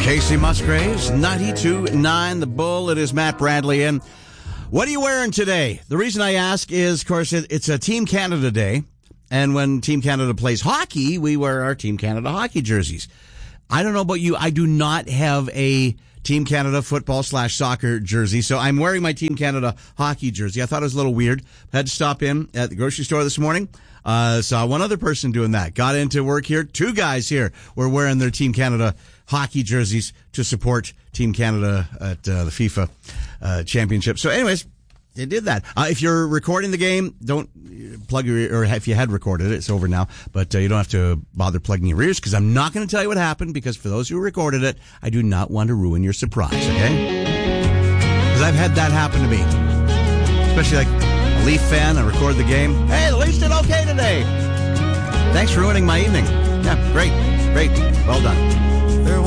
Casey Musgraves, 92.9 The Bull. It is Matt Bradley. And what are you wearing today? The reason I ask is, of course, it's a Team Canada Day. And when Team Canada plays hockey, we wear our Team Canada hockey jerseys. I don't know about you. I do not have a Team Canada football/soccer jersey, so I'm wearing my Team Canada hockey jersey. I thought it was a little weird. Had to stop in at the grocery store this morning. Saw one other person doing that. Got into work here. Two guys here were wearing their Team Canada hockey jerseys to support Team Canada at the FIFA championship. So anyways, they did that. If you're recording the game, don't plug or if you had recorded it, it's over now, but you don't have to bother plugging your ears because I'm not going to tell you what happened because for those who recorded it, I do not want to ruin your surprise, okay? Because I've had that happen to me. Especially like a Leaf fan, I record the game. Hey, the Leafs did okay today. Thanks for ruining my evening. Yeah, great. Well done.